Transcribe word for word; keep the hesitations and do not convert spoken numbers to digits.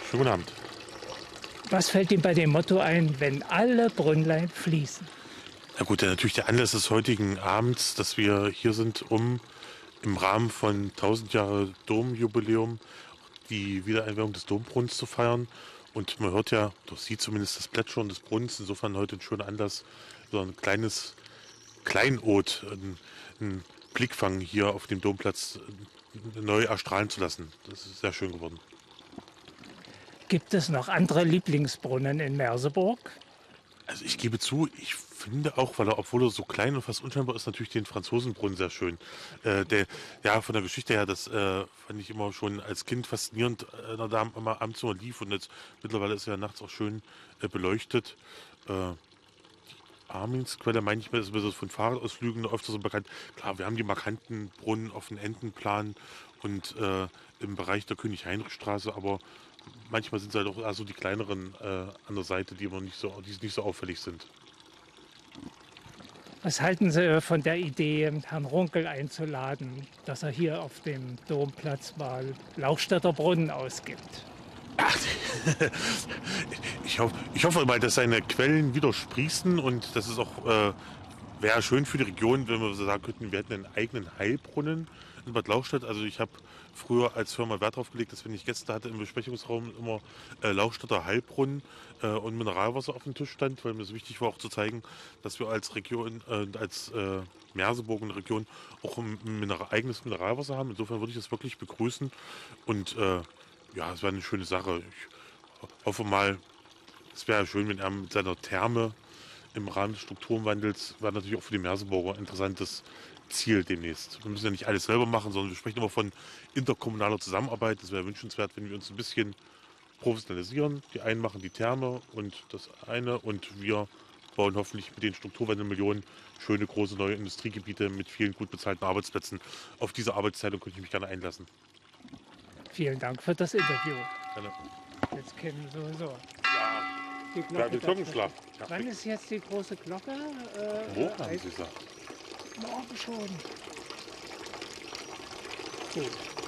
Schönen guten Abend. Was fällt Ihnen bei dem Motto ein, wenn alle Brünnlein fließen? Na gut, ja, natürlich der Anlass des heutigen Abends, dass wir hier sind, um im Rahmen von tausend Jahre Domjubiläum die Wiedereinweihung des Dombrunnens zu feiern. Und man hört ja, oder sieht zumindest das Plätschern des Brunnens. Insofern heute ein schöner Anlass, so ein kleines Kleinod, ein, ein Blickfang hier auf dem Domplatz äh, neu erstrahlen zu lassen. Das ist sehr schön geworden. Gibt es noch andere Lieblingsbrunnen in Merseburg? Also ich gebe zu, ich finde auch, weil er, obwohl er so klein und fast unscheinbar ist, natürlich den Franzosenbrunnen sehr schön. Äh, der, ja, von der Geschichte her, das äh, fand ich immer schon als Kind faszinierend, äh, da immer abends immer lief und jetzt mittlerweile ist er ja nachts auch schön äh, beleuchtet. Äh, Arminsquelle, meine ich mir, ist ein bisschen von Fahrradausflügen öfter so bekannt. Klar, wir haben die markanten Brunnen auf dem Entenplan und äh, im Bereich der König-Heinrich-Straße, aber manchmal sind es halt auch also die kleineren äh, an der Seite, die immer nicht so, die nicht so auffällig sind. Was halten Sie von der Idee, Herrn Runkel einzuladen, dass er hier auf dem Domplatz mal Lauchstädter Brunnen ausgibt? Ach, ich, hoff, ich hoffe mal, dass seine Quellen wieder sprießen und das ist auch äh, wäre schön für die Region, wenn wir so sagen könnten, wir hätten einen eigenen Heilbrunnen in Bad Lauchstädt. Also ich habe früher als Firma Wert darauf gelegt, dass wenn ich Gäste hatte im Besprechungsraum immer äh, Lauchstädter Heilbrunnen äh, und Mineralwasser auf dem Tisch stand, weil mir so wichtig war auch zu zeigen, dass wir als Region, äh, als äh, Merseburg und Region auch ein Mineral, eigenes Mineralwasser haben. Insofern würde ich das wirklich begrüßen und äh, ja, es wäre eine schöne Sache. Ich hoffe mal, es wäre schön, wenn er mit seiner Therme im Rahmen des Strukturwandels war natürlich auch für die Merseburger ein interessantes Ziel demnächst. Wir müssen ja nicht alles selber machen, sondern wir sprechen immer von interkommunaler Zusammenarbeit. Das wäre wünschenswert, wenn wir uns ein bisschen professionalisieren. Die einen machen die Therme und das eine und wir bauen hoffentlich mit den Strukturwandelmillionen schöne große neue Industriegebiete mit vielen gut bezahlten Arbeitsplätzen. Auf diese Arbeitsteilung könnte ich mich gerne einlassen. Vielen Dank für das Interview. Gerne. Jetzt kennen wir sowieso die Ja, Glocke. den Glockenschlag. Ja. Wann ist jetzt die große Glocke? Äh, Morgen haben äh, Sie gesagt. morgen schon. Gut.